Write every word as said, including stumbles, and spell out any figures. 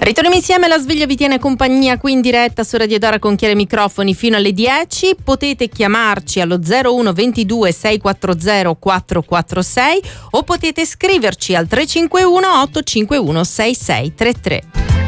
Ritorniamo insieme, la sveglia vi tiene compagnia qui in diretta su Radio Dora con Chiara e Microfoni fino alle dieci. Potete chiamarci allo zero uno ventidue sei quattro zero quattro quattro sei o potete scriverci al tre cinque uno otto cinque uno sei sei tre tre.